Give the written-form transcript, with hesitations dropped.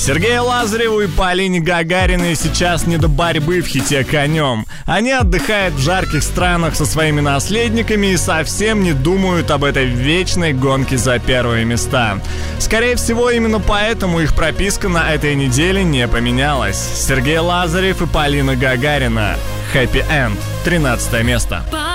Сергею Лазареву и Полине Гагариной сейчас не до борьбы в хите «Конем». Они отдыхают в жарких странах со своими наследниками и совсем не думают об этой вечной гонке за первые места. Скорее всего, именно поэтому их прописка на этой неделе не поменялась. Сергей Лазарев и Полина Гагарина. Happy End. 13 место.